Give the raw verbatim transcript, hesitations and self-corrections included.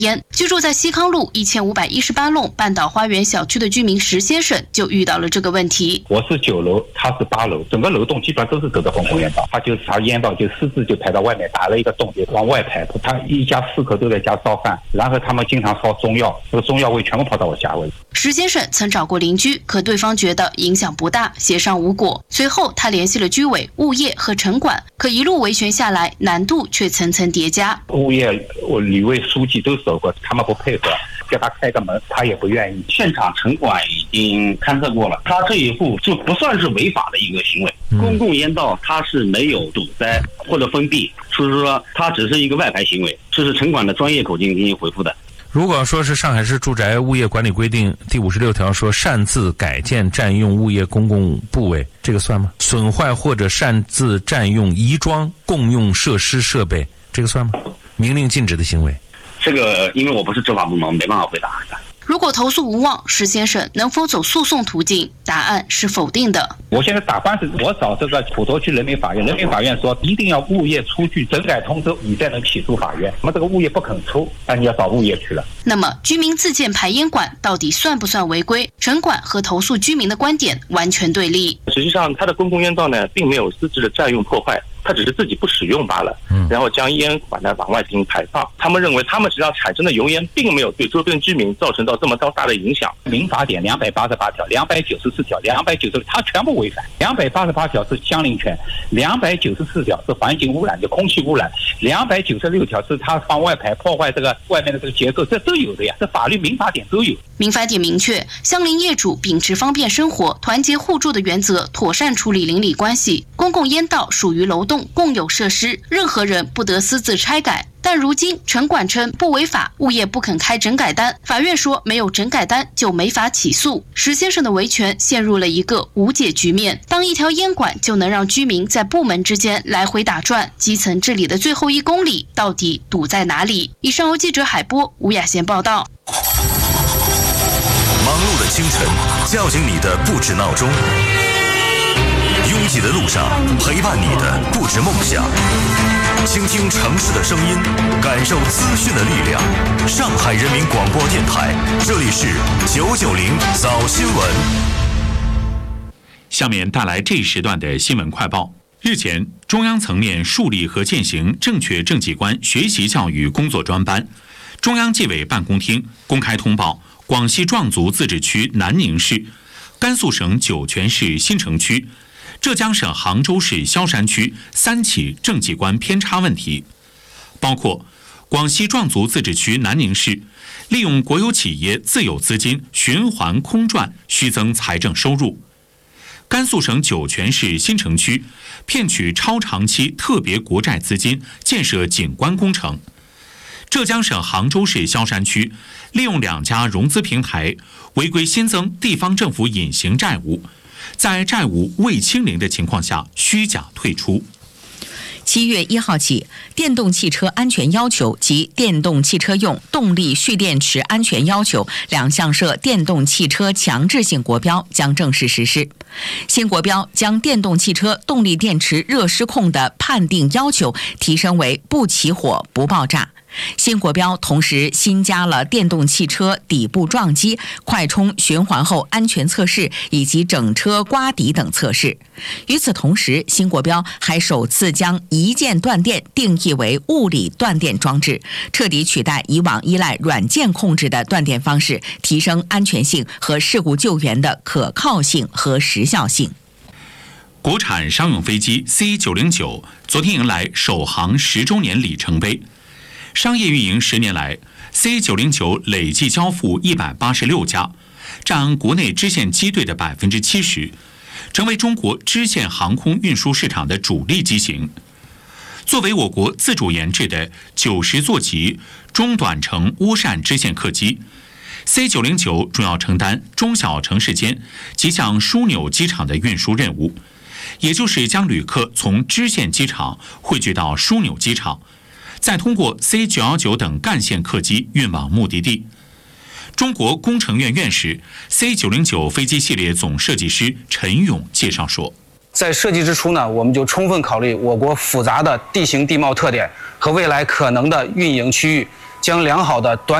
烟。居住在西康路一千五百一十八弄半岛花园小区的居民石先生就遇到了这个问题。 我是九楼，他是八楼，整个楼栋基本上都是走的公共烟道，他就他烟道就私自就排到外面，打了一个洞，就往外排。他一家四口都在家烧饭，然后他们经常烧中药，这个中药味全部跑到我家味。 石先生曾找过邻居，可对方觉得影响不大，协商无果。随后他联系了居委、物业和城管，可一路维权下来，难度却层层叠加。 物业、我旅委书记都走过，他们不配合，叫他开个门，他也不愿意。 现场城管已经勘测过了，他这一户就不算是违法的一个行为。公共烟道它是没有堵塞或者封闭，所以说它只是一个外排行为，这是城管的专业口径进行回复的。 如果说是上海市住宅物业管理规定第五十六条说擅自改建占用物业公共部位，这个算吗？损坏或者擅自占用移装共用设施设备，这个算吗？明令禁止的行为， 这个因为我不是执法部门，没办法回答。 如果投诉无望，石先生能否走诉讼途径？答案是否定的。 我现在打官司，我找这个普陀区人民法院，人民法院说一定要物业出具整改通知，你才能起诉法院。那么这个物业不肯出，那你要找物业去了。 那么居民自建排烟管到底算不算违规？城管和投诉居民的观点完全对立。 实际上，它的公共烟道呢，并没有私自的占用破坏。他只是自己不使用罢了，然后将烟管呢往外进行排放。他们认为他们实际上产生的油烟并没有对周边居民造成到这么高大的影响。 民法典两百八十八条、两百九十四条、两百九十，它全部违反。两百八十八条是相邻权，两百九十四条是环境污染，就空气污染，两百九十六条是它往外排破坏这个外面的这个结构，这都有的呀，这法律民法典都有。 民法典明确，相邻业主秉持方便生活、团结互助的原则，妥善处理邻里关系。公共烟道属于楼栋共有设施，任何人不得私自拆改。但如今城管称不违法，物业不肯开整改单，法院说没有整改单就没法起诉。石先生的维权陷入了一个无解局面。当一条烟管就能让居民在部门之间来回打转，基层治理的最后一公里到底堵在哪里？以上由记者海波、吴雅贤报道。 忙碌的清晨，叫醒你的不止闹钟；拥挤的路上，陪伴你的不止梦想。倾听城市的声音，感受资讯的力量。上海人民广播电台，这里是九九零早新闻。 下面带来这一时段的新闻快报。日前，中央层面树立和践行正确政绩观学习教育工作专班，中央纪委办公厅公开通报广西壮族自治区南宁市、甘肃省酒泉市新城区、浙江省杭州市萧山区三起政绩观偏差问题，包括广西壮族自治区南宁市利用国有企业自有资金循环空转虚增财政收入，甘肃省酒泉市新城区骗取超长期特别国债资金建设景观工程，浙江省杭州市萧山区利用两家融资平台违规新增地方政府隐形债务，在债务未清零的情况下虚假退出。 七月一号起，电动汽车安全要求及电动汽车用动力蓄电池安全要求两项设电动汽车强制性国标将正式实施。新国标将电动汽车动力电池热失控的判定要求提升为不起火、不爆炸。新国标同时新加了电动汽车底部撞击、快充循环后安全测试以及整车刮底等测试。与此同时，新国标还首次将一键断电定义为物理断电装置，彻底取代以往依赖软件控制的断电方式，提升安全性和事故救援的可靠性和时效性。 国产商用飞机 C 九零九 昨天迎来首航十周年里程碑。商业运营十年来 ，C 九零九 累计交付一百八十六架，占国内支线机队的百分之七十，成为中国支线航空运输市场的主力机型。作为我国自主研制的九十座级中短程涡扇支线客机 ，C 九零九 主要承担中小城市间及向枢纽机场的运输任务，也就是将旅客从支线机场汇聚到枢纽机场，再通过 C 九一九 等干线客机运往目的地。中国工程院院士、C 九零九 飞机系列总设计师陈勇介绍说， 在设计之初呢，我们就充分考虑我国复杂的地形地貌特点和未来可能的运营区域， 将良好的短